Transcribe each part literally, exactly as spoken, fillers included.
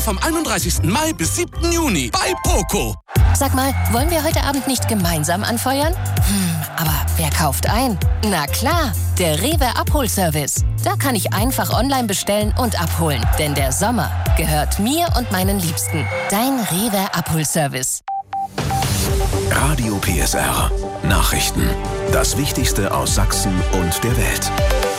Vom einunddreißigsten Mai bis siebten Juni bei Poco. Sag mal, wollen wir heute Abend nicht gemeinsam anfeuern? Hm, aber wer kauft ein? Na klar, der Rewe Abholservice. Da kann ich einfach online bestellen und abholen. Denn der Sommer gehört mir und meinen Liebsten. Dein Rewe Abholservice. Radio P S R. Nachrichten. Das Wichtigste aus Sachsen und der Welt.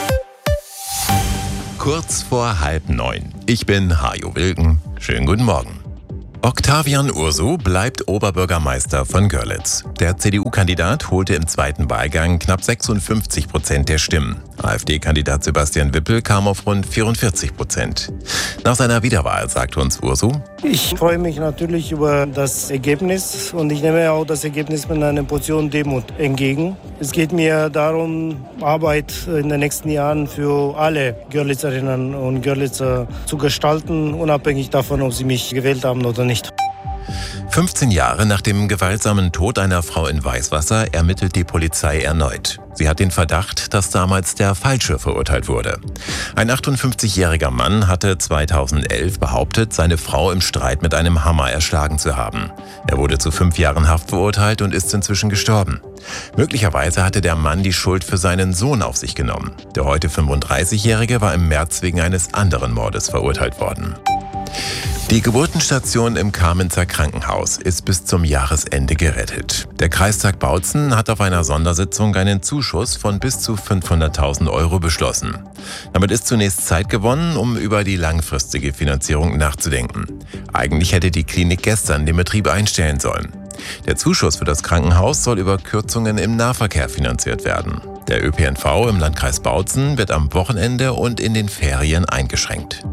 Kurz vor halb neun. Ich bin Hajo Wilken. Schönen guten Morgen. Octavian Ursu bleibt Oberbürgermeister von Görlitz. Der C D U-Kandidat holte im zweiten Wahlgang knapp sechsundfünfzig Prozent der Stimmen. AfD-Kandidat Sebastian Wippel kam auf rund vierundvierzig Prozent. Nach seiner Wiederwahl sagte uns Ursu: Ich freue mich natürlich über das Ergebnis und ich nehme auch das Ergebnis mit einer Portion Demut entgegen. Es geht mir darum, Arbeit in den nächsten Jahren für alle Görlitzerinnen und Görlitzer zu gestalten, unabhängig davon, ob sie mich gewählt haben oder nicht. fünfzehn Jahre nach dem gewaltsamen Tod einer Frau in Weißwasser ermittelt die Polizei erneut. Sie hat den Verdacht, dass damals der Falsche verurteilt wurde. Ein achtundfünfzigjähriger Mann hatte zweitausendelf behauptet, seine Frau im Streit mit einem Hammer erschlagen zu haben. Er wurde zu fünf Jahren Haft verurteilt und ist inzwischen gestorben. Möglicherweise hatte der Mann die Schuld für seinen Sohn auf sich genommen. Der heute fünfunddreißigjährige war im März wegen eines anderen Mordes verurteilt worden. Die Geburtenstation im Kamenzer Krankenhaus ist bis zum Jahresende gerettet. Der Kreistag Bautzen hat auf einer Sondersitzung einen Zuschuss von bis zu fünfhunderttausend Euro beschlossen. Damit ist zunächst Zeit gewonnen, um über die langfristige Finanzierung nachzudenken. Eigentlich hätte die Klinik gestern den Betrieb einstellen sollen. Der Zuschuss für das Krankenhaus soll über Kürzungen im Nahverkehr finanziert werden. Der Ö P N V im Landkreis Bautzen wird am Wochenende und in den Ferien eingeschränkt.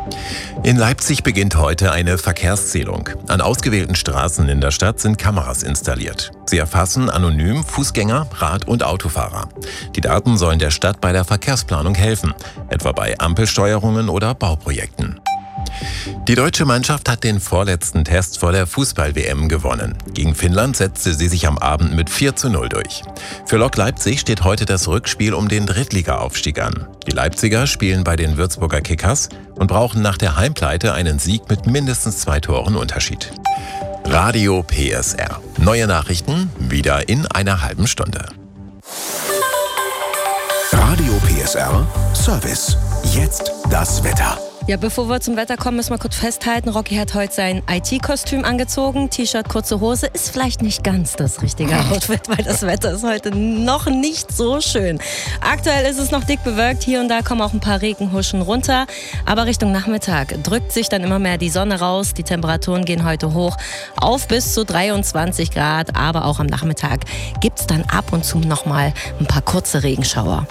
In Leipzig beginnt heute eine Verkehrszählung. An ausgewählten Straßen in der Stadt sind Kameras installiert. Sie erfassen anonym Fußgänger, Rad- und Autofahrer. Die Daten sollen der Stadt bei der Verkehrsplanung helfen, etwa bei Ampelsteuerungen oder Bauprojekten. Die deutsche Mannschaft hat den vorletzten Test vor der Fußball-W M gewonnen. Gegen Finnland setzte sie sich am Abend mit vier zu null durch. Für Lok Leipzig steht heute das Rückspiel um den Drittliga-Aufstieg an. Die Leipziger spielen bei den Würzburger Kickers und brauchen nach der Heimpleite einen Sieg mit mindestens zwei Toren Unterschied. Radio P S R. Neue Nachrichten wieder in einer halben Stunde. Radio P S R Service. Jetzt das Wetter. Ja, bevor wir zum Wetter kommen, müssen wir kurz festhalten. Rocky hat heute sein I T-Kostüm angezogen. T-Shirt, kurze Hose. Ist vielleicht nicht ganz das richtige Outfit, weil das Wetter ist heute noch nicht so schön. Aktuell ist es noch dick bewölkt. Hier und da kommen auch ein paar Regenhuschen runter. Aber Richtung Nachmittag drückt sich dann immer mehr die Sonne raus. Die Temperaturen gehen heute hoch auf bis zu dreiundzwanzig Grad. Aber auch am Nachmittag gibt es dann ab und zu noch mal ein paar kurze Regenschauer.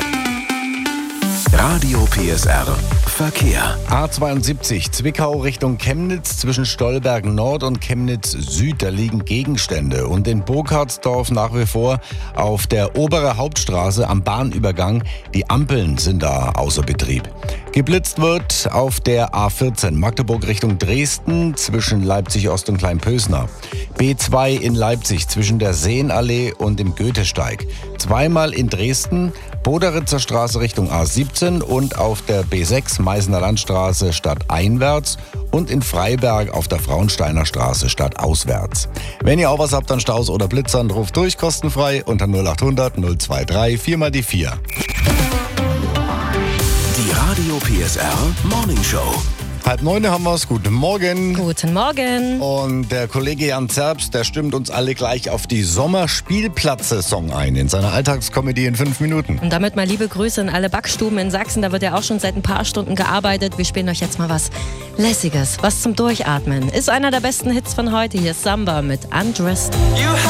Radio P S R Verkehr. A zweiundsiebzig Zwickau Richtung Chemnitz zwischen Stolberg Nord und Chemnitz Süd. Da liegen Gegenstände. Und in Burkhardsdorf nach wie vor auf der Obere Hauptstraße am Bahnübergang. Die Ampeln sind da außer Betrieb. Geblitzt wird auf der A vierzehn Magdeburg Richtung Dresden zwischen Leipzig Ost und Kleinpösner. B zwei in Leipzig zwischen der Seenallee und dem Goethesteig. Zweimal in Dresden, Boderitzer Straße Richtung A siebzehn und auf der B sechs Meißner Landstraße stadteinwärts und in Freiberg auf der Frauensteiner Straße stadtauswärts. Wenn ihr auch was habt an Staus oder Blitzern, ruft durch kostenfrei unter null achthundert null dreiundzwanzig vier mal die vier. Die Radio P S R Morning Show. Halb neun haben wir's. Guten Morgen. Guten Morgen. Und der Kollege Jan Zerbst, der stimmt uns alle gleich auf die Sommerspielplatz-Saison ein in seiner Alltagskomödie in fünf Minuten. Und damit mal liebe Grüße an alle Backstuben in Sachsen. Da wird ja auch schon seit ein paar Stunden gearbeitet. Wir spielen euch jetzt mal was Lässiges, was zum Durchatmen. Ist einer der besten Hits von heute. Hier ist Samba mit Undressed.